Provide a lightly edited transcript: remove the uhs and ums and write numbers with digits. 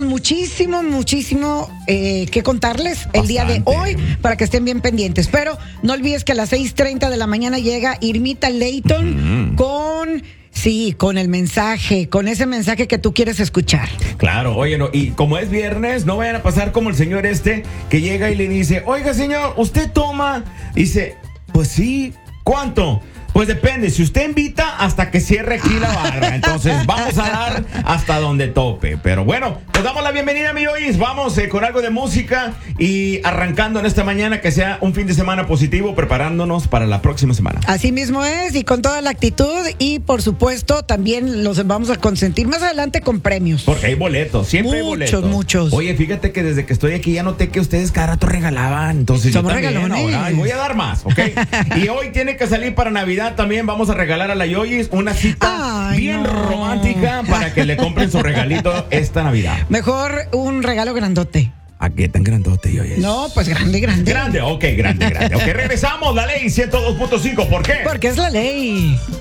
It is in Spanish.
muchísimo que contarles el día de hoy para que estén bien pendientes. Pero no olvides que a las 6:30 de la mañana llega Irmita Leighton con el mensaje, con ese mensaje que tú quieres escuchar. Claro, oye, no, y como es viernes, no vayan a pasar como el señor que llega y le dice, oiga señor, ¿usted toma? Dice, pues sí, ¿cuánto? Pues depende, si usted invita hasta que cierre aquí la barra, entonces vamos a dar hasta donde tope. Pero bueno, pues damos la bienvenida, mi Yoyis. Vamos con algo de música y arrancando en esta mañana que sea un fin de semana positivo, preparándonos para la próxima semana. Así mismo es, y con toda la actitud, y por supuesto también los vamos a consentir más adelante con premios. Porque hay boletos, siempre hay boletos. Muchos. Oye, fíjate que desde que estoy aquí ya noté que ustedes cada rato regalaban, entonces somos yo también regalones. ahora voy a dar más, ¿ok? Y hoy tiene que salir para Navidad también, vamos a regalar a la Yoyis una cita romántica para que le compren su regalito esta Navidad. Mejor un regalo grandote. ¿A qué tan grandote, Yoyis? No, pues grande. Grande, ok, grande. Ok, regresamos, la ley 102.5, ¿por qué? Porque es la ley.